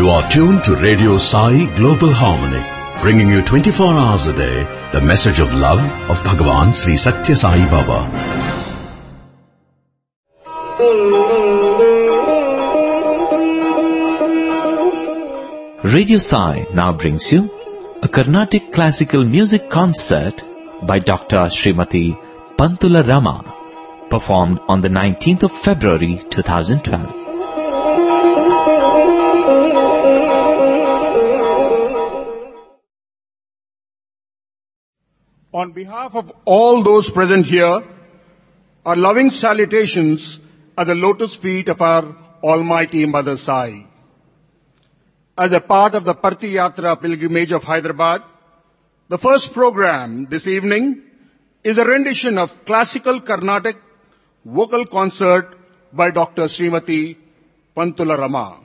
You are tuned to Radio Sai Global Harmony, bringing you 24 hours a day the message of love of Bhagavan Sri Satya Sai Baba. Radio Sai now brings you a Carnatic classical music concert by Dr. Srimati Pantula Rama, performed on the 19th of February 2012. On behalf of all those present here, our loving salutations at the lotus feet of our Almighty Mother Sai. As a part of the Parthi Yatra pilgrimage of Hyderabad, the first program this evening is a rendition of classical Carnatic vocal concert by Dr. Srimati Pantula Rama.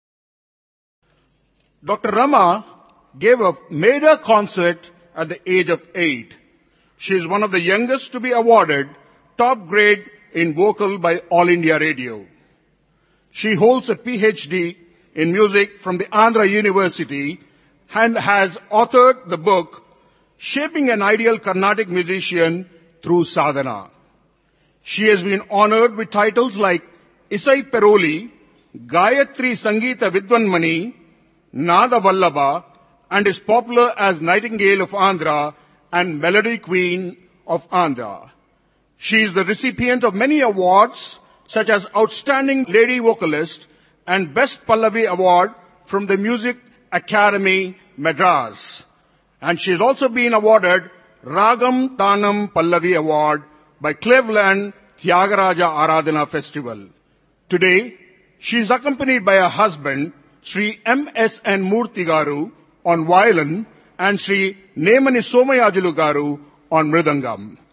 Dr. Rama gave a major concert at the age of 8. She is one of the youngest to be awarded top grade in vocal by All India Radio. She holds a PhD in music from the Andhra University and has authored the book Shaping an Ideal Carnatic Musician Through Sadhana. She has been honored with titles like Isai Peroli, Gayatri Sangeeta Vidwanmani, Nada Vallabha, and is popular as Nightingale of Andhra and Melody Queen of Andhra. She is the recipient of many awards such as Outstanding Lady Vocalist and Best Pallavi Award from the Music Academy, Madras. And she has also been awarded Ragam Tanam Pallavi Award by Cleveland Tyagaraja Aradhana Festival. Today, she is accompanied by her husband, Sri M.S.N. Murthy Garu, on violin and Sri Nemani Somayajulu Garu on mridangam.